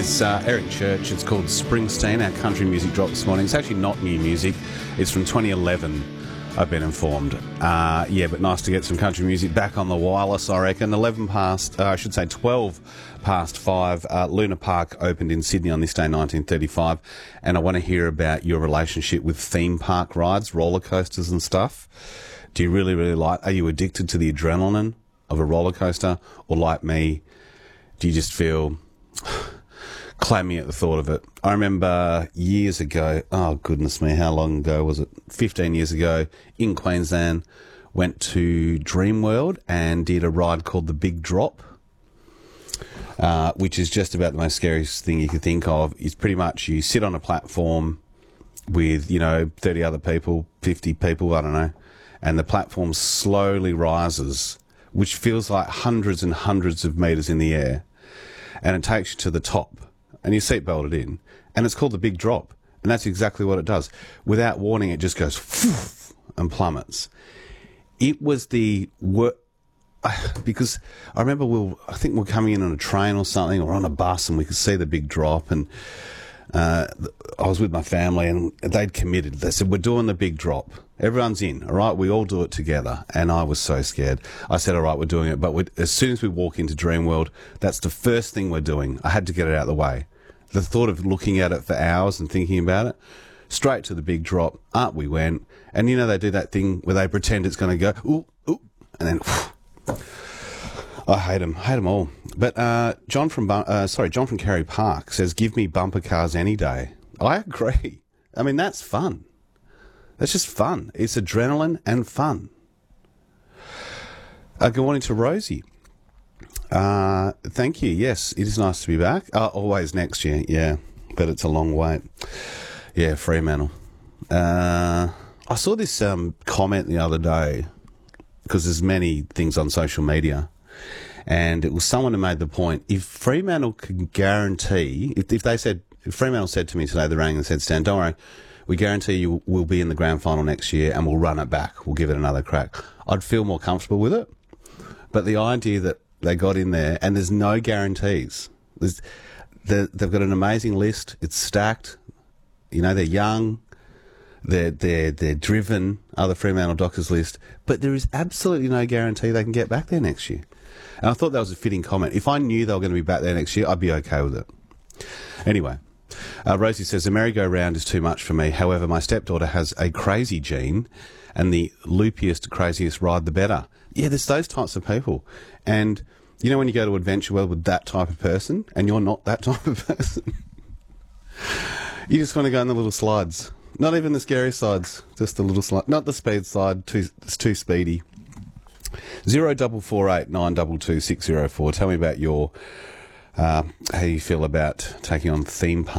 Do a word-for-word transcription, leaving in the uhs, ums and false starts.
It's uh, Eric Church. It's called Springsteen, our country music drop this morning. It's actually not new music. It's from twenty eleven, I've been informed. Uh, yeah, but nice to get some country music back on the wireless, I reckon. eleven past, uh, I should say twelve past five. Uh, Luna Park opened in Sydney on this day, nineteen thirty-five. And I want to hear about your relationship with theme park rides, roller coasters and stuff. Do you really, really like, are you addicted to the adrenaline of a roller coaster? Or like me, do you just feel clammy at the thought of it? I remember years ago, oh goodness me, how long ago was it? fifteen years ago, in Queensland, went to Dreamworld and did a ride called the Big Drop, uh, which is just about the most scariest thing you could think of. It's pretty much you sit on a platform with, you know, thirty other people, fifty people, I don't know, and the platform slowly rises, which feels like hundreds and hundreds of metres in the air, and it takes you to the top, and you're seatbelted in, and it's called the Big Drop, and that's exactly what it does. Without warning, it just goes and plummets. It was the worst, because I remember we were, I think we were coming in on a train or something, or on a bus, and we could see the Big Drop, and uh, I was with my family, and they'd committed. They said, we're doing the Big Drop. Everyone's in, all right? We all do it together. And I was so scared. I said, all right, we're doing it. But we, as soon as we walk into Dreamworld, that's the first thing we're doing. I had to get it out of the way. The thought of looking at it for hours and thinking about it, straight to the Big Drop, up we went. And, you know, they do that thing where they pretend it's going to go, ooh, ooh, and then, whew. I hate them. I hate them all. But uh, John from, uh, sorry, John from Carey Park says, give me bumper cars any day. I agree. I mean, that's fun. That's just fun. It's adrenaline and fun. Uh, good morning to Rosie. Uh, thank you. Yes, it is nice to be back. Uh, always next year, yeah. But it's a long wait. Yeah, Fremantle. Uh, I saw this um, comment the other day, because there's many things on social media, and it was someone who made the point, if Fremantle can guarantee, if, if they said, if Fremantle said to me today, they rang and said, Stan, don't worry, we guarantee you we'll be in the grand final next year and we'll run it back. We'll give it another crack. I'd feel more comfortable with it. But the idea that they got in there, and there's no guarantees. There's, they've got an amazing list. It's stacked. You know, they're young. They're, they're, they're driven, other Fremantle Dockers list. But there is absolutely no guarantee they can get back there next year. And I thought that was a fitting comment. If I knew they were going to be back there next year, I'd be okay with it. Anyway. Uh, Rosie says, the merry-go-round is too much for me. However, my stepdaughter has a crazy gene, and the loopiest, craziest ride, the better. Yeah, there's those types of people. And, you know, when you go to Adventure World with that type of person, and you're not that type of person, you just want to go in the little slides. Not even the scary slides, just the little slide. Not the speed slide, too, it's too speedy. Zero double four eight nine double two six zero four. Tell me about your, uh, how you feel about taking on theme parks.